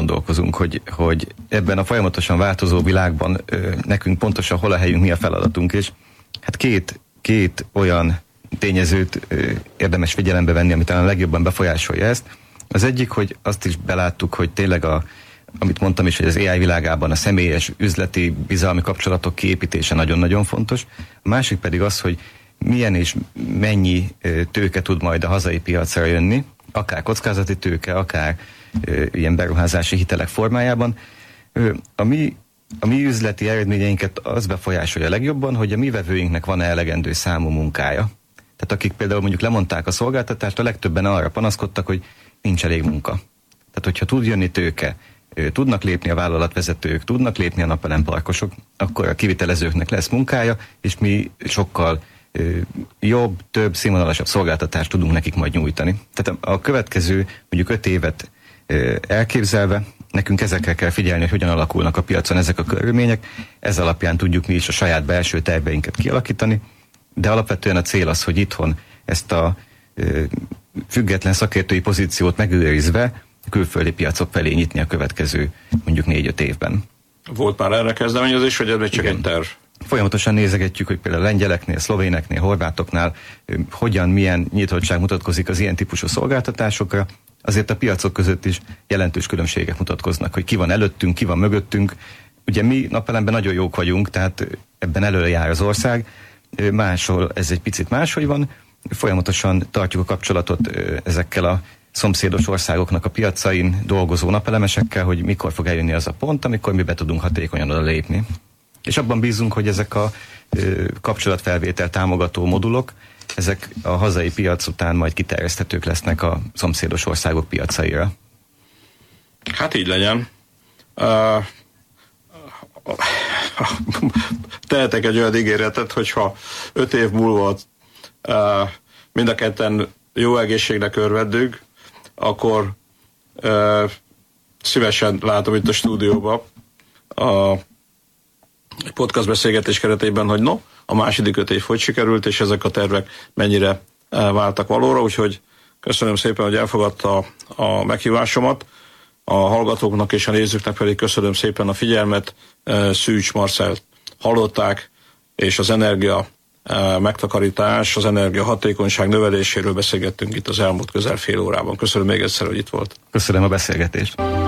gondolkozunk, hogy ebben a folyamatosan változó világban nekünk pontosan hol a helyünk, mi a feladatunk, és hát két olyan tényezőt érdemes figyelembe venni, ami talán legjobban befolyásolja ezt. Az egyik, hogy azt is beláttuk, hogy tényleg amit mondtam is, hogy az AI világában a személyes, üzleti, bizalmi kapcsolatok kiépítése nagyon-nagyon fontos. A másik pedig az, hogy milyen és mennyi tőke tud majd a hazai piacra jönni, akár kockázati tőke, akár ilyen beruházási hitelek formájában. A mi üzleti eredményeinket az befolyásolja legjobban, hogy a mi vevőinknek van-e elegendő számú munkája. Tehát akik például mondjuk lemondták a szolgáltatást, a legtöbben arra panaszkodtak, hogy nincs elég munka. Tehát hogyha tud jönni tőke, tudnak lépni a vállalatvezetők, tudnak lépni a napelemparkosok, akkor a kivitelezőknek lesz munkája, és mi sokkal jobb, több, színvonalasabb szolgáltatást tudunk nekik majd nyújtani. Tehát a következő mondjuk 5 évet elképzelve, nekünk ezekkel kell figyelni, hogy hogyan alakulnak a piacon ezek a körülmények, ez alapján tudjuk mi is a saját belső terveinket kialakítani, de alapvetően a cél az, hogy itthon ezt a független szakértői pozíciót megőrizve külföldi piacok felé nyitni a következő mondjuk 4-5 évben. Volt már erre kezdeményezés, vagy ez csak egy terv? Folyamatosan nézegetjük, hogy például a lengyeleknél, szlovéneknél, horvátoknál milyen nyitottság mutatkozik az ilyen típusú szolgáltatásokra. Azért a piacok között is jelentős különbségek mutatkoznak, hogy ki van előttünk, ki van mögöttünk. Ugye mi napelemben nagyon jók vagyunk, tehát ebben előre jár az ország. Máshol ez egy picit máshogy van. Folyamatosan tartjuk a kapcsolatot ezekkel a szomszédos országoknak a piacain dolgozó napelemesekkel, hogy mikor fog eljönni az a pont, amikor mi be tudunk hatékonyan oda lépni. És abban bízunk, hogy ezek a kapcsolatfelvétel támogató modulok, ezek a hazai piac után majd kiterjeszthetők lesznek a szomszédos országok piacaira. Hát így legyen. Tehetek egy olyan ígéretet, hogyha 5 év múlva mind a ketten jó egészségnek örvendünk, akkor szívesen látom itt a stúdióban a podcast beszélgetés keretében, hogy a második 5 év hogy sikerült, és ezek a tervek mennyire váltak valóra, úgyhogy köszönöm szépen, hogy elfogadta a meghívásomat. A hallgatóknak és a nézőknek pedig köszönöm szépen a figyelmet. Szűcs Marcelt hallották, és az energia megtakarítás, az energiahatékonyság növeléséről beszélgettünk itt az elmúlt közel fél órában. Köszönöm még egyszer, hogy itt volt. Köszönöm a beszélgetést.